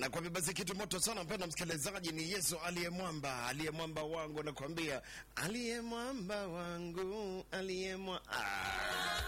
Nakwambia basi kitu moto sana mpenda msikilizaji, ni Yesu aliye mwamba wangu, nakwambia aliye mwamba wangu,